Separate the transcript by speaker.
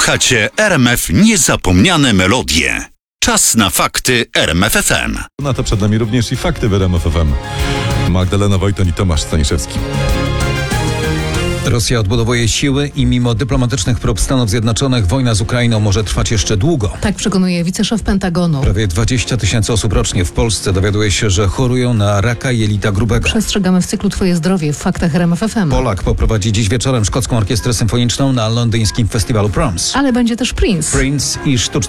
Speaker 1: Słuchacie RMF Niezapomniane Melodie. Czas na fakty RMF FM.
Speaker 2: Na to przed nami również i fakty w RMF FM. Magdalena Wojton i Tomasz Staniszewski.
Speaker 3: Rosja odbudowuje siły i mimo dyplomatycznych prób Stanów Zjednoczonych wojna z Ukrainą może trwać jeszcze długo.
Speaker 4: Tak przekonuje wiceszef Pentagonu.
Speaker 3: Prawie 20 000 osób rocznie w Polsce dowiaduje się, że chorują na raka jelita grubego.
Speaker 4: Przestrzegamy w cyklu Twoje zdrowie w faktach RMF FM.
Speaker 3: Polak poprowadzi dziś wieczorem szkocką orkiestrę symfoniczną na londyńskim festiwalu Proms.
Speaker 4: Ale będzie też Prince.
Speaker 3: Prince i sztuczny